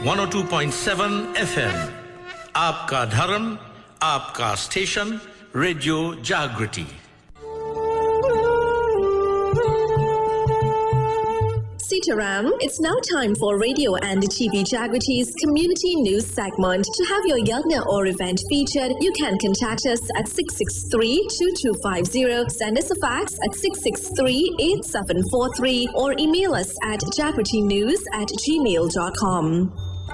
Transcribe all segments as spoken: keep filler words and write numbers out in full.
one oh two point seven F M. आपका धर्म, आपका स्टेशन, रेडियो जागृति. Sitaram, it's now time for Radio and T V Jagrity's community news segment. To have your yagna or event featured, you can contact us at six six three, two two five zero, send us a fax at six six three, eight seven four three, or email us at jagritynews at gmail dot com.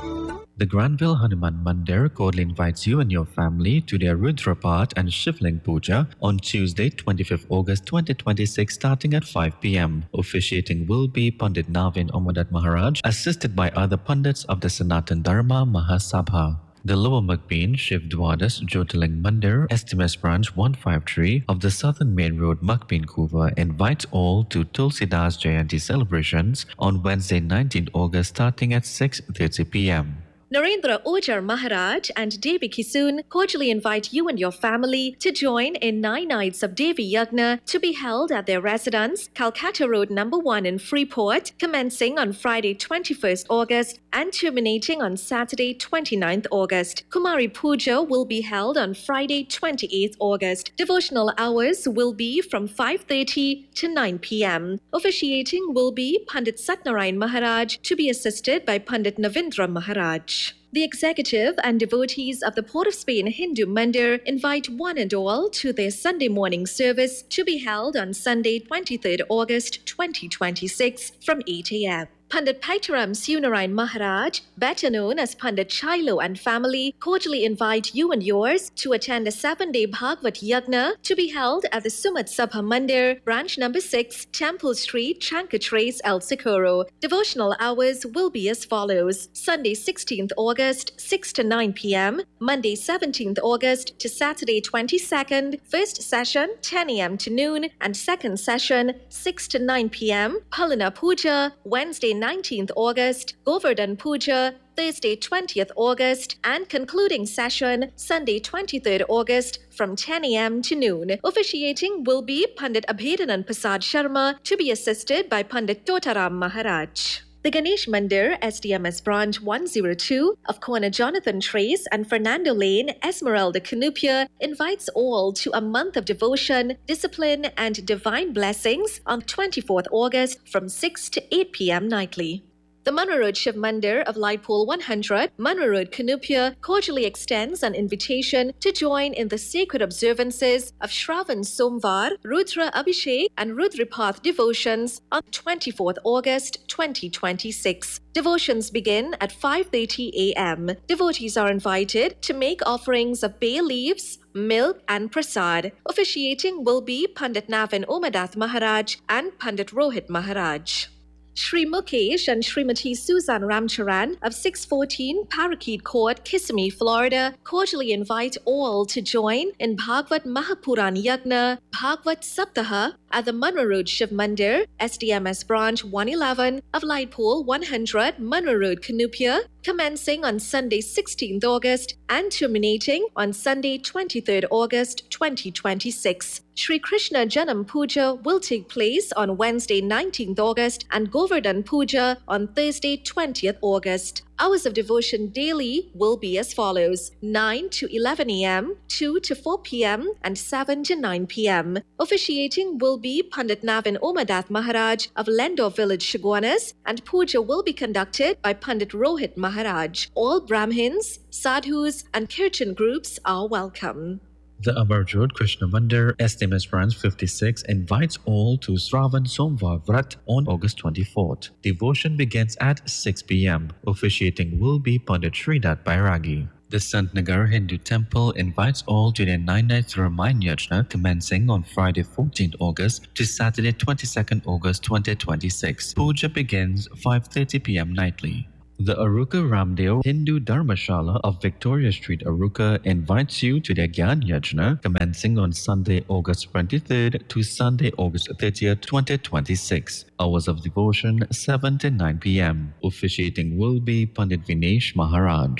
The Granville Hanuman Mandir cordially invites you and your family to their Rudrapat and Shivling Puja on Tuesday, twenty-fifth August twenty twenty-six, starting at five p.m. Officiating will be Pandit Navin Omadat Maharaj, assisted by other Pandits of the Sanatan Dharma Mahasabha. The Lower Mukbeen Shiv Dwadas Jyotirling Mandir, S M S Branch one fifty-three of the Southern Main Road, Mukbeen, Kuva, invites all to Tulsidas Jayanti celebrations on Wednesday, nineteenth August, starting at six thirty p.m. Narendra Ojar Maharaj and Devi Kisun cordially invite you and your family to join in nine nights of Devi Yagna to be held at their residence, Calcutta Road number one in Freeport, commencing on Friday twenty-first August and terminating on Saturday twenty-ninth August. Kumari Puja will be held on Friday twenty-eighth August. Devotional hours will be from five thirty to nine p.m. Officiating will be Pandit Satnarayan Maharaj, to be assisted by Pandit Navindra Maharaj. The executive and devotees of the Port of Spain Hindu Mandir invite one and all to their Sunday morning service to be held on Sunday, twenty-third August twenty twenty-six from eight a.m. Pandit Paitaram Sunarayan Maharaj, better known as Pandit Chailo and family, cordially invite you and yours to attend a seven-day Bhagavad Yagna to be held at the Sumat Sabha Mandir, branch number six, Temple Street, Chankatrace, El Socorro. Devotional hours will be as follows: Sunday, sixteenth August, six to nine p.m., Monday, seventeenth August to Saturday, twenty-second, first session, ten a.m. to noon, and second session, six to nine p.m., Palana Puja, Wednesday, nineteenth August, Govardhan Puja, Thursday, twentieth August, and concluding session, Sunday, twenty-third August, from ten a.m. to noon. Officiating will be Pandit Abhedanand Prasad Sharma, to be assisted by Pandit Totaram Maharaj. The Ganesh Mandir, S D M S Branch one oh two of corner Jonathan Trace and Fernando Lane, Esmeralda Canupia, invites all to a month of devotion, discipline, and divine blessings on twenty-fourth August from six to eight p.m. nightly. The Manarod Shiv Mandir of Lightpole one hundred, Manarod Canupia, cordially extends an invitation to join in the sacred observances of Shravan Somvar, Rudra Abhishek, and Rudrapath devotions on twenty-fourth August twenty twenty-six. Devotions begin at five thirty a.m. Devotees are invited to make offerings of bay leaves, milk, and prasad. Officiating will be Pandit Navin Omadath Maharaj and Pandit Rohit Maharaj. Shri Mukesh and Srimati Susan Ramcharan of six fourteen Parakeet Court, Kissimmee, Florida, cordially invite all to join in Bhagavad Mahapuran Yagna, Bhagavad Saptaha, at the Manarod Shiv Mandir, S D M S Branch one eleven of Lightpole one hundred, Manarod Canupia, commencing on Sunday, sixteenth August and terminating on Sunday, twenty-third August twenty twenty-six. Shri Krishna Janam Puja will take place on Wednesday, nineteenth August, and Govardhan Puja on Thursday, twentieth August. Hours of devotion daily will be as follows: nine to eleven a.m., two to four p.m., and seven to nine p.m. Officiating will be Pandit Navin Omadath Maharaj of Lendor Village, Shagwanas, and puja will be conducted by Pandit Rohit Maharaj. All Brahmins, sadhus, and kirtan groups are welcome. The Amarjot Krishna Mandir, S D M S Branch fifty-six, invites all to Shravan Somvar Vrat on August twenty-fourth. Devotion begins at six p.m. Officiating will be Pandit Sridat Bairagi. The Santnagar Hindu Temple invites all to their nine-night Ramayana Yajna commencing on Friday, fourteenth August to Saturday, twenty-second August twenty twenty-six. Puja begins five thirty p.m. nightly. The Aruka Ramdeo Hindu Dharmashala of Victoria Street, Aruka, invites you to their Gyan Yajna commencing on Sunday, August twenty-third to Sunday, August thirtieth, twenty twenty-six. Hours of devotion seven to nine p.m. Officiating will be Pandit Vinesh Maharaj.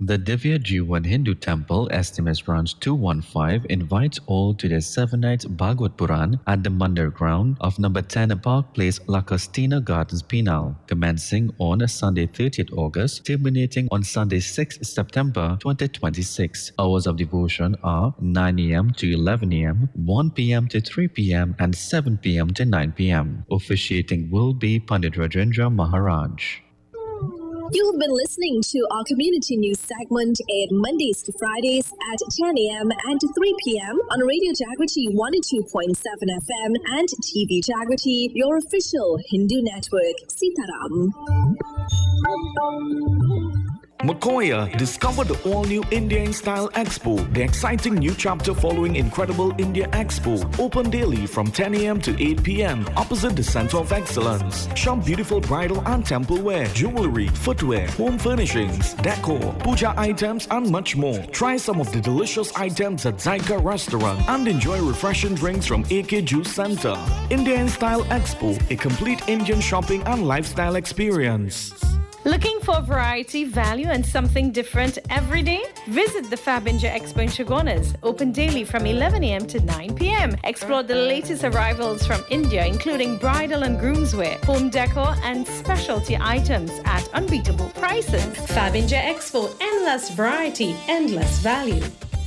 The Divya Jivan Hindu Temple, S T M S branch two one five, invites all to their seven-night Bhagavad Puran at the Mandir ground of number ten Park Place, Lakastina Gardens, Penal, commencing on Sunday thirtieth August, terminating on Sunday sixth September twenty twenty-six. Hours of devotion are nine a m to eleven a m, one p m to three p m and seven p m to nine p m. Officiating will be Pandit Rajendra Maharaj. You have been listening to our community news segment aired Mondays to Fridays at ten a m and three p m on Radio Jagriti one oh two point seven F M and T V Jagriti, your official Hindu network. Sitaram. Makoya, discover the all-new India in Style Expo, the exciting new chapter following Incredible India Expo. Open daily from ten a m to eight p m opposite the Center of Excellence. Shop beautiful bridal and temple wear, jewelry, footwear, home furnishings, decor, puja items and much more. Try some of the delicious items at Zyka Restaurant and enjoy refreshing drinks from A K Juice Center. India in Style Expo, a complete Indian shopping and lifestyle experience. Looking for variety, value, and something different every day? Visit the Fab India Expo in Chaguanas, open daily from eleven a m to nine p m Explore the latest arrivals from India, including bridal and groomswear, home decor, and specialty items at unbeatable prices. Fab India Expo, endless variety, endless value.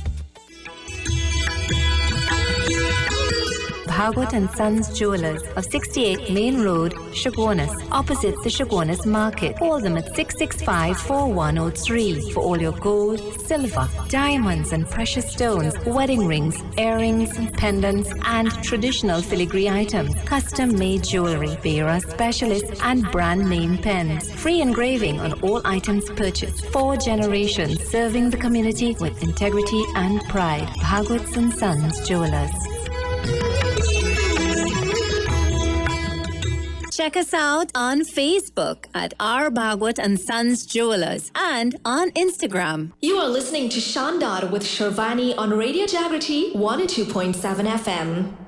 Bhagwat and Sons Jewelers of sixty-eight Main Road, Chaguanas, opposite the Chaguanas Market. Call them at six six five, four one zero three for all your gold, silver, diamonds and precious stones, wedding rings, earrings, pendants and traditional filigree items, custom-made jewelry, Bera specialists and brand name pens. Free engraving on all items purchased. Four generations serving the community with integrity and pride. Bhagwat and Sons Jewelers. Check us out on Facebook at R Bhagwat and Sons Jewelers and on Instagram. You are listening to Shandar with Sharvani on Radio Jagriti one oh two point seven F M.